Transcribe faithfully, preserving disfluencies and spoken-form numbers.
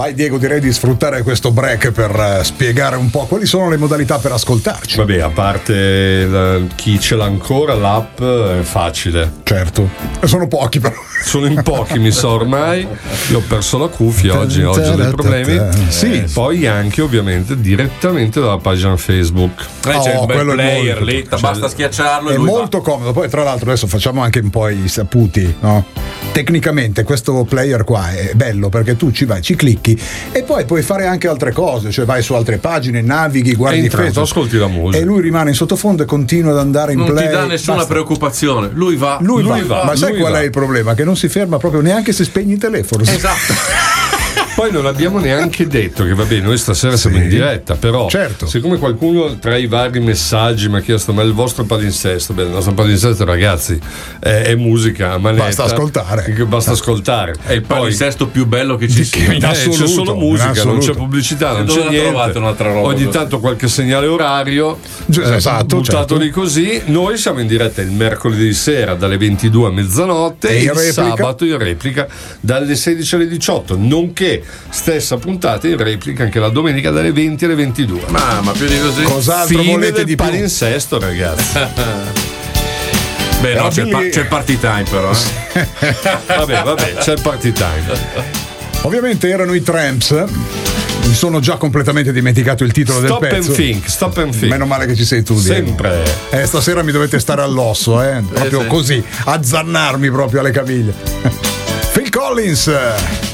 Vai Diego, direi di sfruttare questo break per uh, spiegare un po' quali sono le modalità per ascoltarci. Vabbè, a parte la, chi ce l'ha ancora, l'app è facile. Certo, sono pochi però. Sono in pochi, mi sa ormai. Io ho perso la cuffia oggi, oggi ho dei problemi. Sì. Poi anche ovviamente direttamente dalla pagina Facebook. Eh, c'è Oh, il bel quello è player molto- lì, cioè, basta schiacciarlo e È lui molto va. comodo. Poi tra l'altro adesso facciamo anche un po' i saputi, no? Tecnicamente questo player qua è bello perché tu ci vai, ci clicchi e poi puoi fare anche altre cose, cioè vai su altre pagine, navighi, guardi E intanto Facebook, ascolti la musica. e lui rimane in sottofondo e continua ad andare in Non play. ti dà nessuna Basta. preoccupazione, lui va. Lui, Lui va. va, Ma sai lui qual va. è il problema? Che non si ferma proprio neanche se spegni il telefono. Esatto. Poi non abbiamo neanche detto che va bene, noi stasera siamo in diretta, però Certo. siccome qualcuno tra i vari messaggi mi ha chiesto ma il vostro palinsesto, beh, il nostro palinsesto ragazzi è, è musica a manetta, Basta ascoltare. che basta ascoltare. È il Poi palinsesto più bello che ci Di sia. che- in eh, assoluto, c'è solo in musica, non assoluto. c'è pubblicità, non Dove c'è la niente. trovate un'altra roba Ogni così? tanto qualche segnale orario, Gi- esatto, buttato certo. lì così. Noi siamo in diretta il mercoledì sera dalle ventidue a mezzanotte E e in il replica? sabato in replica dalle sedici alle diciotto, nonché stessa puntata in replica anche la domenica dalle venti alle ventidue. Ma, ma più di così. Cos'altro Fine volete del di più? palinsesto, ragazzi. Beh, no, c'è il, pa- Billy- c'è il party time però. eh. Vabbè, vabbè, c'è il party time. Ovviamente erano i Tramps. Mi sono già completamente dimenticato il titolo Stop del and pezzo. think, stop and think. Meno male che ci sei tu, Diego. Sempre. Eh, stasera mi dovete stare all'osso, eh? Proprio sì. così, azzannarmi proprio alle caviglie. Phil Collins.